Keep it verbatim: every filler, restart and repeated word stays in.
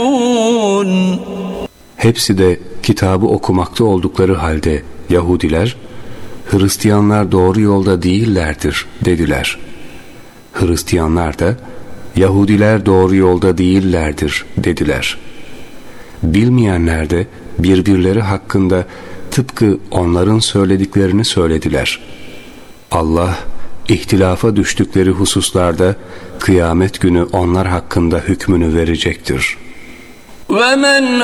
Hepsi de kitabı okumakta oldukları halde Yahudiler, Hristiyanlar doğru yolda değillerdir dediler. Hristiyanlar da Yahudiler doğru yolda değillerdir dediler. Bilmeyenler de birbirleri hakkında tıpkı onların söylediklerini söylediler. Allah, ihtilafa düştükleri hususlarda kıyamet günü onlar hakkında hükmünü verecektir. وَمَنْ